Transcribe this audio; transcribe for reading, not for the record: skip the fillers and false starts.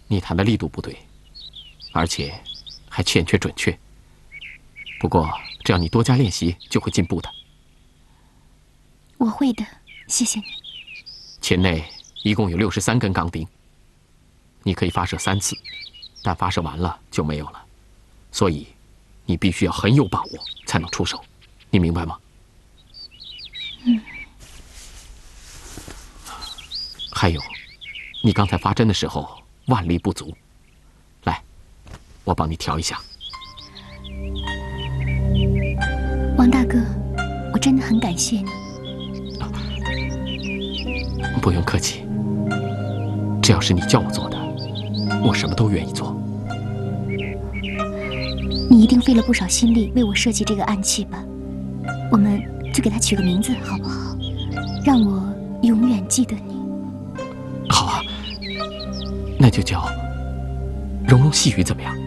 你弹的力度不对，而且还欠缺准确。不过只要你多加练习，就会进步的。 我会的，谢谢你。 琴内一共有63根钢钉，你可以发射3次，但发射完了就没有了，所以你必须要很有把握才能出手，你明白吗？ 嗯。 还有，你刚才发针的时候腕力不足，来，我帮你调一下。 王大哥，我真的很感谢你。 不用客气，只要是你叫我做的，我什么都愿意做。 你一定费了不少心力为我设计这个暗器吧？我们就给它取个名字好不好？让我永远记得你。 好啊，那就叫“融融细雨”怎么样？